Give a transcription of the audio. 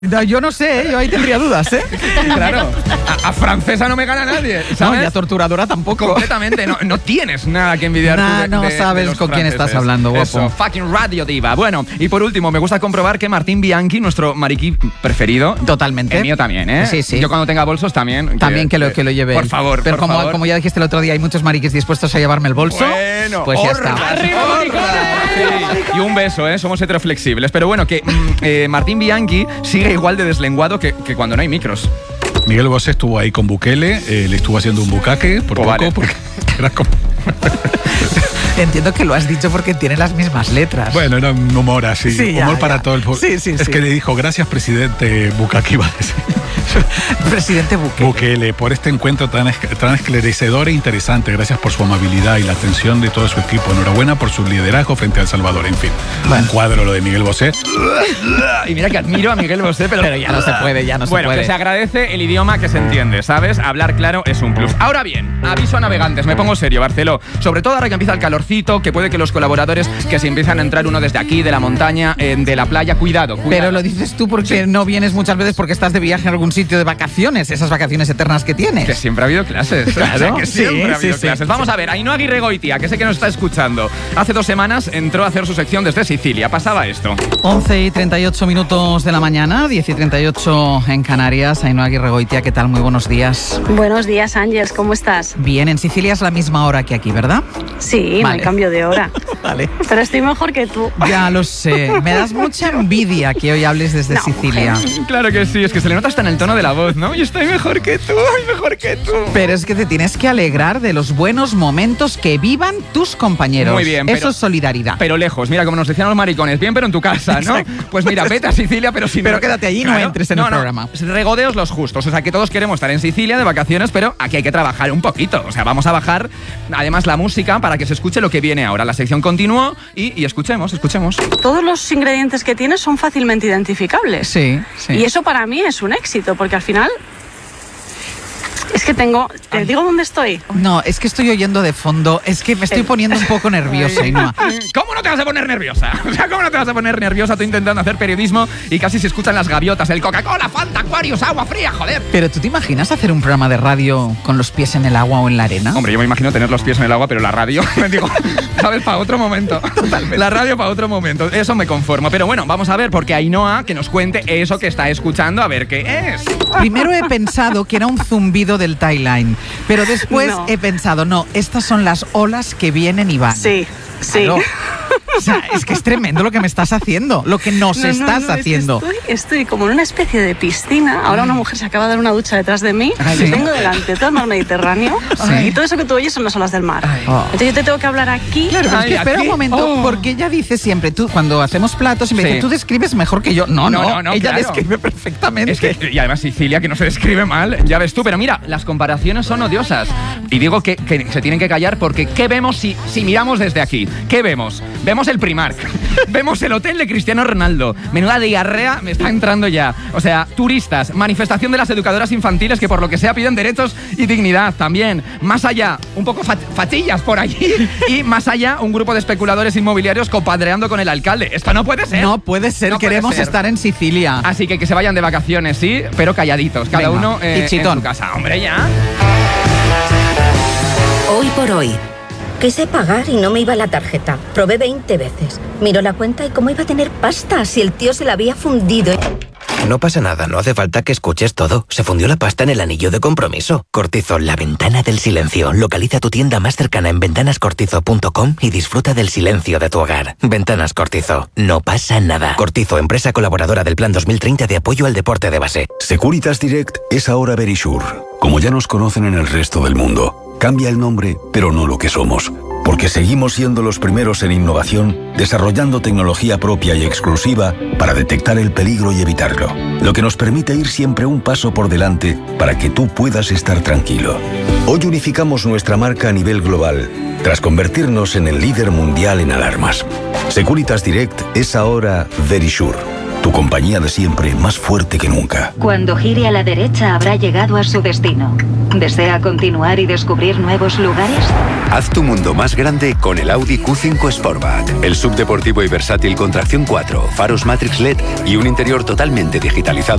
Yo no sé, yo ahí tendría dudas, ¿eh? Claro, a francesa no me gana nadie, ¿sabes? No, y a torturadora tampoco. Completamente, no tienes nada que envidiar tú no sabes con quién estás hablando, guapo. Eso, fucking radio diva. Bueno, y por último, me gusta comprobar que Martín Bianchi, nuestro mariquí preferido. Totalmente. El mío también, ¿eh? Sí. Yo cuando tenga bolsos también. También que lo lleve. Por favor, pero por favor. Como ya dijiste el otro día, hay muchos mariquis dispuestos a llevarme el bolso. Bueno, pues ya está. ¡Arriba, maricones! Sí. Y un beso, ¿eh? Somos heteroflexibles. Pero bueno, que Martín Bianchi sigue igual de deslenguado que cuando no hay micros. Miguel Bosé estuvo ahí con Bukele, le estuvo haciendo un bucaque por poco, vale. porque era como... Entiendo que lo has dicho porque tiene las mismas letras. Bueno, era un humor así, sí, humor ya, para ya. todo el pueblo. Sí. Es que le dijo, gracias presidente Bukake, iba a decir. Presidente Bukele, por este encuentro tan esclarecedor e interesante. Gracias por su amabilidad y la atención de todo su equipo. Enhorabuena por su liderazgo frente a El Salvador. En fin, un cuadro lo de Miguel Bosé. Y mira que admiro a Miguel Bosé, pero ya no se puede, ya no se puede. Bueno, que se agradece el idioma que se entiende, ¿sabes? Hablar claro es un plus. Ahora bien, aviso a navegantes, me pongo serio, Barceló. Sobre todo ahora que empieza el calorcito, que puede que los colaboradores que se empiezan a entrar uno desde aquí, de la montaña, de la playa, cuidado. Pero lo dices tú porque no vienes muchas veces porque estás de viaje en algún sitio de vacaciones, esas vacaciones eternas que tienes. Que siempre ha habido clases. Claro, o sea, que siempre ha habido sí. clases. Vamos a ver, Ainhoa Aguirregoitia, que sé que nos está escuchando. Hace 2 semanas entró a hacer su sección desde Sicilia. Pasaba esto. 11:38 minutos de la mañana, 10:38 en Canarias. Ainhoa Aguirregoitia, ¿qué tal? Muy buenos días. Buenos días, Ángeles, ¿cómo estás? Bien, en Sicilia es la misma hora que aquí, ¿verdad? Sí, Vale. no hay cambio de hora. Vale. Pero estoy mejor que tú. Ya lo sé. Me das mucha envidia que hoy hables desde Sicilia. Claro que sí, es que se le nota hasta en el tono de la voz, ¿no? Yo estoy mejor que tú, mejor que tú. Pero es que te tienes que alegrar de los buenos momentos que vivan tus compañeros. Muy bien, eso es solidaridad. Pero lejos, mira, como nos decían los maricones, bien, pero en tu casa, ¿no? Exacto. Pues mira, vete a Sicilia, pero sin... Pero quédate allí, no entres en el programa. Regodeos los justos, o sea, que todos queremos estar en Sicilia de vacaciones, pero aquí hay que trabajar un poquito. O sea, vamos a bajar, además, la música para que se escuche lo que viene ahora. La sección continuó y escuchemos. Todos los ingredientes que tienes son fácilmente identificables. Sí. Y eso para mí es un éxito, porque al final... Es que ¿te digo dónde estoy? No, es que estoy oyendo de fondo. Es que me estoy poniendo un poco nerviosa, Ainhoa. ¿Cómo no te vas a poner nerviosa? O sea, ¿cómo no te vas a poner nerviosa tú intentando hacer periodismo y casi se escuchan las gaviotas, el Coca-Cola, Fanta, Aquarius, agua fría, joder? Pero ¿tú te imaginas hacer un programa de radio con los pies en el agua o en la arena? Hombre, yo me imagino tener los pies en el agua, pero la radio, digo, ¿sabes? Para otro momento. Totalmente. La radio para otro momento. Eso me conformo. Pero bueno, vamos a ver, porque Ainhoa que nos cuente eso que está escuchando, a ver qué es. Primero he pensado que era un zumbido del Thailand, pero después he pensado, no, estas son las olas que vienen y van. Sí. Claro. O sea, es que es tremendo lo que me estás haciendo, lo que nos estás haciendo. Estoy como en una especie de piscina. Ahora una mujer se acaba de dar una ducha detrás de mí. ¿Sí? Tengo delante todo el mar Mediterráneo. Sí. Y todo eso que tú oyes son las olas del mar. Entonces yo te tengo que hablar aquí. Claro, pero es que espera ¿aquí? un momento, porque ella dice siempre, tú cuando hacemos platos, siempre dice, tú describes mejor que yo. No, ella claro. describe perfectamente. Es que, y además Sicilia, que no se describe mal, ya ves tú. Pero mira, las comparaciones son odiosas. Y digo que se tienen que callar porque ¿qué vemos si miramos desde aquí? ¿Qué vemos? Vemos el Primark. Vemos el hotel de Cristiano Ronaldo. Menuda diarrea me está entrando ya. O sea, turistas, manifestación de las educadoras infantiles que por lo que sea piden derechos y dignidad también. Más allá, un poco fachillas por allí. Y más allá, un grupo de especuladores inmobiliarios compadreando con el alcalde. Esto no puede ser. No puede ser, No puede queremos ser. estar en Sicilia. Así que se vayan de vacaciones, sí, pero calladitos. Cada Venga, uno y en chitón. su casa. Hombre, ya. Hoy por hoy. Quise pagar y no me iba la tarjeta. Probé 20 veces. Miro la cuenta y cómo iba a tener pasta si el tío se la había fundido. No pasa nada, no hace falta que escuches todo. Se fundió la pasta en el anillo de compromiso. Cortizo, la ventana del silencio. Localiza tu tienda más cercana en ventanascortizo.com y disfruta del silencio de tu hogar. Ventanas Cortizo. No pasa nada. Cortizo, empresa colaboradora del Plan 2030 de apoyo al deporte de base. Securitas Direct es ahora Verisure. Como ya nos conocen en el resto del mundo. Cambia el nombre, pero no lo que somos. Porque seguimos siendo los primeros en innovación, desarrollando tecnología propia y exclusiva para detectar el peligro y evitarlo. Lo que nos permite ir siempre un paso por delante para que tú puedas estar tranquilo. Hoy unificamos nuestra marca a nivel global, tras convertirnos en el líder mundial en alarmas. Securitas Direct es ahora Verisure. Tu compañía de siempre más fuerte que nunca. Cuando gire a la derecha habrá llegado a su destino. ¿Desea continuar y descubrir nuevos lugares? Haz tu mundo más grande con el Audi Q5 Sportback. El subdeportivo y versátil con tracción 4, faros Matrix LED y un interior totalmente digitalizado